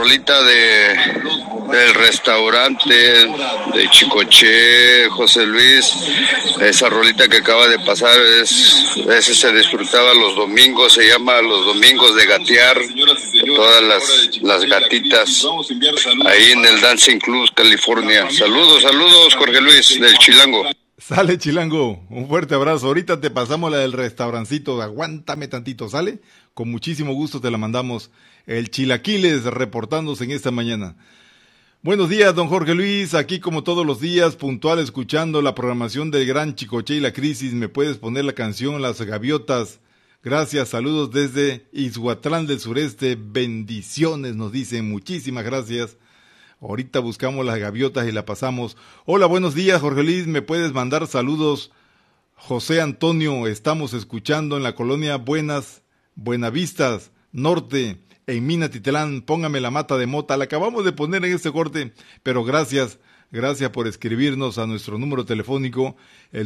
rolita del restaurante de Chicoché, José Luis. Esa rolita que acaba de pasar ese se disfrutaba los domingos, se llama Los Domingos de Gatear, todas las gatitas ahí en el Dancing Club, California. Saludos, Jorge Luis del Chilango. Sale, Chilango, un fuerte abrazo. Ahorita te pasamos la del restaurancito, aguántame tantito, ¿sale? Con muchísimo gusto te la mandamos. El Chilaquiles reportándose en esta mañana. Buenos días, don Jorge Luis, aquí como todos los días, puntual, escuchando la programación del Gran Chicoché y la Crisis. ¿Me puedes poner la canción Las Gaviotas? Gracias, saludos desde Ixhuatlán del Sureste, bendiciones, nos dicen, muchísimas gracias. Ahorita buscamos las gaviotas y la pasamos. Hola, buenos días, Jorge Luis, ¿me puedes mandar saludos? José Antonio, estamos escuchando en la colonia Buenavistas Norte, en Minatitlán. Póngame la mata de mota, la acabamos de poner en este corte, pero gracias por escribirnos a nuestro número telefónico, el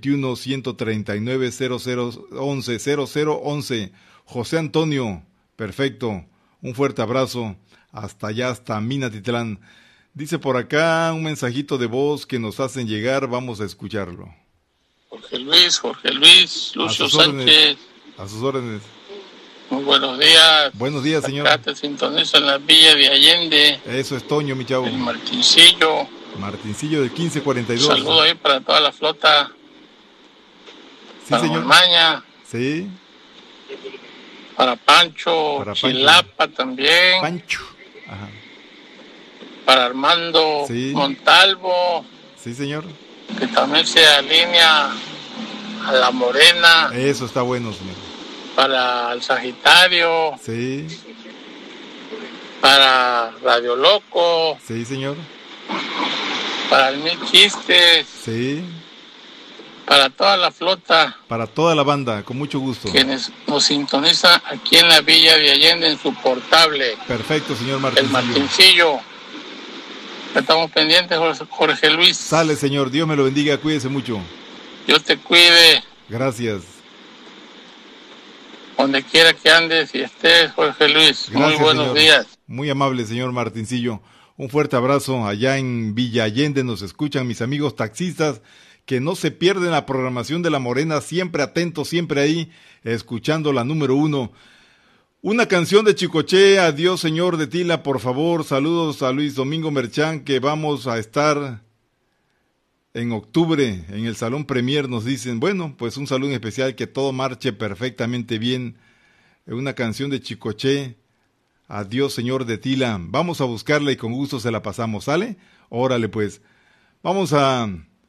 921-139-0011. José Antonio, perfecto, un fuerte abrazo. Hasta allá, hasta Minatitlán. Dice por acá un mensajito de voz que nos hacen llegar, vamos a escucharlo. Jorge Luis, Lucio Sánchez. A sus órdenes. Muy buenos días. Buenos días, señor. Acá te sintonizo en la Villa de Allende. Eso es Toño, mi chavo. El Martincillo. Martincillo del 1542. Saludo ahí para toda la flota. Sí, para señor. Maña. Sí. Para Pancho, Chilapa también. Pancho. Ajá. Para Armando Montalvo. Sí, señor. Que también se alinea a La Morena. Eso está bueno, señor. Para el Sagitario. Sí. Para Radio Loco. Sí, señor. Para el Mil Chistes. Sí. Para toda la flota. Para toda la banda, con mucho gusto. Quienes nos sintonizan aquí en la Villa de Allende en su portable. Perfecto, señor Martincillo. El Martincillo. Estamos pendientes, Jorge Luis. Sale, señor. Dios me lo bendiga. Cuídese mucho. Dios te cuide. Gracias. Donde quiera que andes y estés, Jorge Luis. Gracias, muy buenos señor. días. Muy amable, señor Martincillo. Un fuerte abrazo. Allá en Villa Allende nos escuchan mis amigos taxistas, que no se pierden la programación de La Morena, siempre atentos, siempre ahí, escuchando la número 1. Una canción de Chicoché, Adiós Señor de Tila, por favor. Saludos a Luis Domingo Merchán, que vamos a estar en octubre en el Salón Premier, nos dicen. Bueno, pues un saludo especial, que todo marche perfectamente bien. Una canción de Chicoché, Adiós Señor de Tila. Vamos a buscarla y con gusto se la pasamos, ¿sale? Órale pues. Vamos a...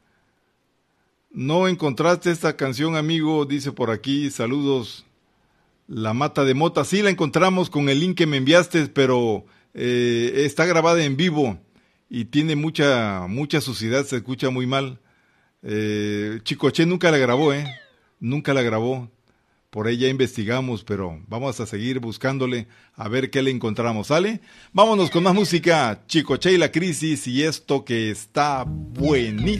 ¿No encontraste esta canción, amigo? Dice por aquí, saludos. La Mata de Mota. Sí, la encontramos con el link que me enviaste, pero está grabada en vivo y tiene mucha suciedad, se escucha muy mal. Chicoché nunca la grabó, nunca la grabó. Por ahí ya investigamos, pero vamos a seguir buscándole a ver qué le encontramos, ¿sale? Vámonos con más música, Chicoché y la Crisis, y esto que está buenísimo.